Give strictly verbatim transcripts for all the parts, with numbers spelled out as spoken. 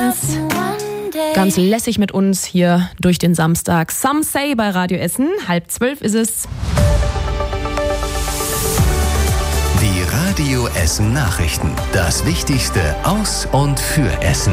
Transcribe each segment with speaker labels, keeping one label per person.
Speaker 1: eins. Ganz lässig mit uns hier durch den Samstag. Some Say bei Radio Essen. Halb zwölf ist es.
Speaker 2: Die Radio Essen Nachrichten. Das Wichtigste aus und für Essen.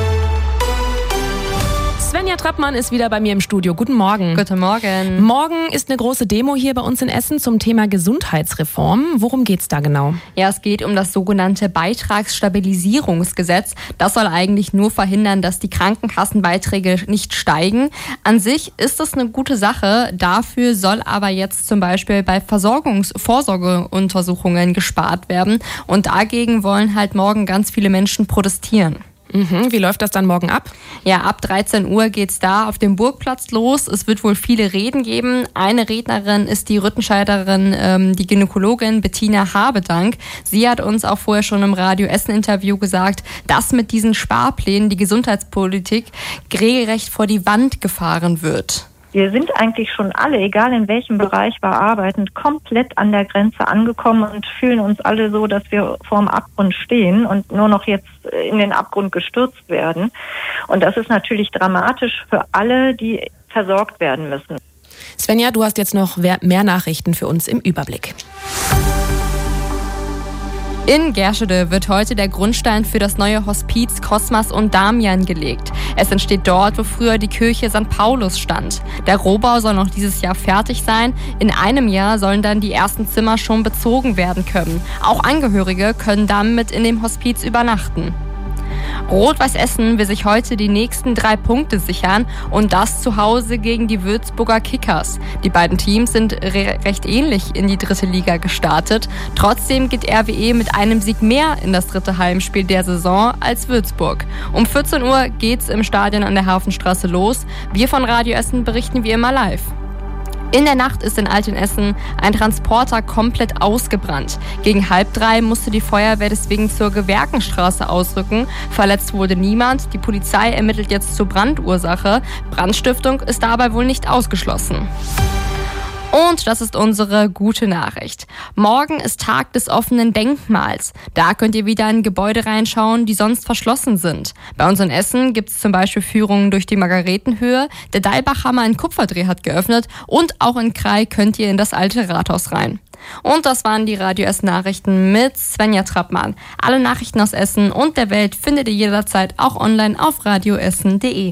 Speaker 1: Svenja Trappmann ist wieder bei mir im Studio. Guten Morgen.
Speaker 3: Guten Morgen.
Speaker 1: Morgen ist eine große Demo hier bei uns in Essen zum Thema Gesundheitsreform. Worum geht's da genau?
Speaker 3: Ja, es geht um das sogenannte Beitragsstabilisierungsgesetz. Das soll eigentlich nur verhindern, dass die Krankenkassenbeiträge nicht steigen. An sich ist das eine gute Sache. Dafür soll aber jetzt zum Beispiel bei Versorgungs-, Vorsorgeuntersuchungen gespart werden. Und dagegen wollen halt morgen ganz viele Menschen protestieren.
Speaker 1: Mhm. Wie läuft das dann morgen ab?
Speaker 3: Ja, ab dreizehn Uhr geht's da auf dem Burgplatz los. Es wird wohl viele Reden geben. Eine Rednerin ist die Rüttenscheiderin, ähm, die Gynäkologin Bettina Habedank. Sie hat uns auch vorher schon im Radio Essen-Interview gesagt, dass mit diesen Sparplänen die Gesundheitspolitik regelrecht vor die Wand gefahren wird.
Speaker 4: Wir sind eigentlich schon alle, egal in welchem Bereich wir arbeiten, komplett an der Grenze angekommen und fühlen uns alle so, dass wir vorm Abgrund stehen und nur noch jetzt in den Abgrund gestürzt werden. Und das ist natürlich dramatisch für alle, die versorgt werden müssen.
Speaker 1: Svenja, du hast jetzt noch mehr Nachrichten für uns im Überblick.
Speaker 3: In Gerschede wird heute der Grundstein für das neue Hospiz Cosmas und Damian gelegt. Es entsteht dort, wo früher die Kirche Sankt Paulus stand. Der Rohbau soll noch dieses Jahr fertig sein. In einem Jahr sollen dann die ersten Zimmer schon bezogen werden können. Auch Angehörige können damit in dem Hospiz übernachten. Rot-Weiß Essen will sich heute die nächsten drei Punkte sichern und das zu Hause gegen die Würzburger Kickers. Die beiden Teams sind re- recht ähnlich in die dritte Liga gestartet. Trotzdem geht R W E mit einem Sieg mehr in das dritte Heimspiel der Saison als Würzburg. Um vierzehn Uhr geht's im Stadion an der Hafenstraße los. Wir von Radio Essen berichten wie immer live. In der Nacht ist in Altenessen ein Transporter komplett ausgebrannt. Gegen halb drei musste die Feuerwehr deswegen zur Gewerkenstraße ausrücken. Verletzt wurde niemand. Die Polizei ermittelt jetzt zur Brandursache. Brandstiftung ist dabei wohl nicht ausgeschlossen. Und das ist unsere gute Nachricht. Morgen ist Tag des offenen Denkmals. Da könnt ihr wieder in Gebäude reinschauen, die sonst verschlossen sind. Bei uns in Essen gibt es zum Beispiel Führungen durch die Margaretenhöhe. Der Deilbachhammer in Kupferdreh hat geöffnet und auch in Krai könnt ihr in das alte Rathaus rein. Und das waren die Radio Essen Nachrichten mit Svenja Trappmann. Alle Nachrichten aus Essen und der Welt findet ihr jederzeit auch online auf radioessen punkt de.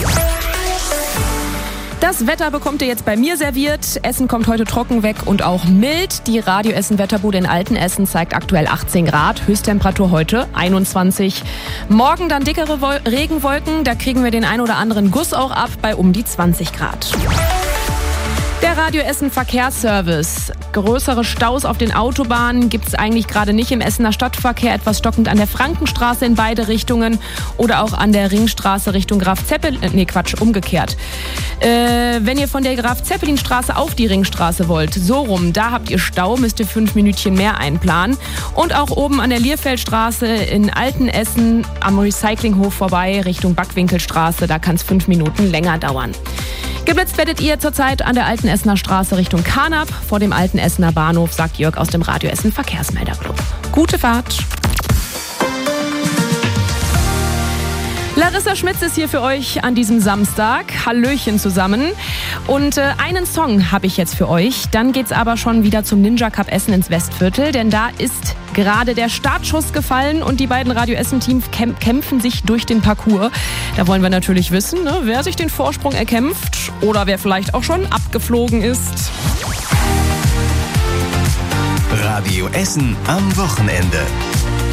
Speaker 1: Das Wetter bekommt ihr jetzt bei mir serviert. Essen kommt heute trocken weg und auch mild. Die Radio Essen Wetterbude in Altenessen zeigt aktuell achtzehn Grad. Höchsttemperatur heute einundzwanzig. Morgen dann dickere Wol- Regenwolken. Da kriegen wir den ein oder anderen Guss auch ab bei um die zwanzig Grad. Der Radio Essen Verkehrsservice. Größere Staus auf den Autobahnen gibt es eigentlich gerade nicht im Essener Stadtverkehr. Etwas stockend an der Frankenstraße in beide Richtungen oder auch an der Ringstraße Richtung Graf Zeppelin. Nee, Quatsch, umgekehrt. Äh, wenn ihr von der Graf-Zeppelin-Straße auf die Ringstraße wollt, so rum, da habt ihr Stau, müsst ihr fünf Minütchen mehr einplanen. Und auch oben an der Lierfeldstraße in Altenessen am Recyclinghof vorbei Richtung Backwinkelstraße, da kann es fünf Minuten länger dauern. Geblitzt werdet ihr zurzeit an der Alten Essener Straße Richtung Karnap vor dem Alten Essener Bahnhof, sagt Jörg aus dem Radio Essen Verkehrsmelderclub. Gute Fahrt! Larissa Schmitz ist hier für euch an diesem Samstag. Hallöchen zusammen. Und äh, einen Song habe ich jetzt für euch. Dann geht's aber schon wieder zum Ninja Cup Essen ins Westviertel, denn da ist gerade der Startschuss gefallen und die beiden Radio Essen Teams kämp- kämpfen sich durch den Parcours. Da wollen wir natürlich wissen, ne, wer sich den Vorsprung erkämpft oder wer vielleicht auch schon abgeflogen ist.
Speaker 2: Radio Essen am Wochenende.